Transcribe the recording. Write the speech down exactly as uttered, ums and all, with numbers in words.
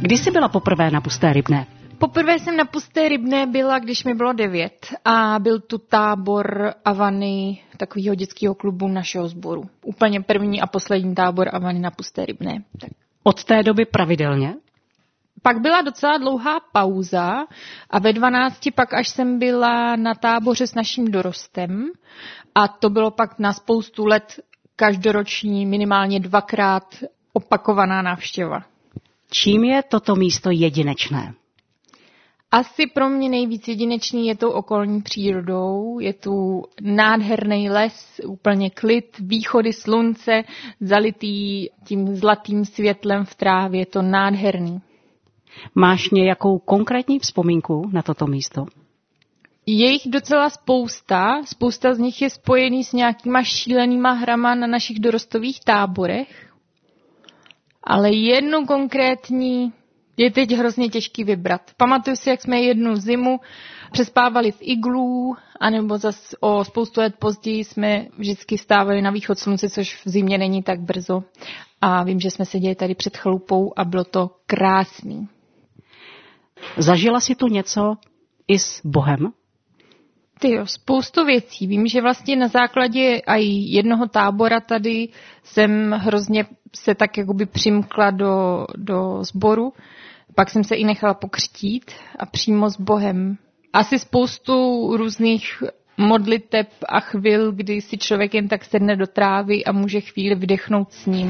Kdy jsi byla poprvé na Pusté Rybné? Poprvé jsem na Pusté Rybné byla, když mi bylo devět a byl tu tábor Avany, takového dětského klubu našeho sboru. Úplně první a poslední tábor Avany na Pusté Rybné. Tak. Od té doby pravidelně? Pak byla docela dlouhá pauza a ve dvanácti pak až jsem byla na táboře s naším dorostem a to bylo pak na spoustu let každoroční minimálně dvakrát opakovaná návštěva. Čím je toto místo jedinečné? Asi pro mě nejvíc jedinečný je tou okolní přírodou. Je tu nádherný les, úplně klid, východy slunce, zalitý tím zlatým světlem v trávě. Je to nádherný. Máš nějakou konkrétní vzpomínku na toto místo? Je jich docela spousta. Spousta z nich je spojený s nějakýma šílenýma hrama na našich dorostových táborech. Ale jednu konkrétní je teď hrozně těžký vybrat. Pamatuju si, jak jsme jednu zimu přespávali v iglů, anebo zase o spoustu let později jsme vždycky stávali na východ slunce, což v zimě není tak brzo. A vím, že jsme seděli tady před chalupou a bylo to krásný. Zažila si tu něco i s Bohem? Tyjo, spoustu věcí. Vím, že vlastně na základě aj jednoho tábora tady jsem hrozně se tak jakoby přimkla do, do sboru. Pak jsem se i nechala pokřtít a přímo s Bohem. Asi spoustu různých modliteb a chvil, kdy si člověk jen tak sedne do trávy a může chvíli vydechnout s ním.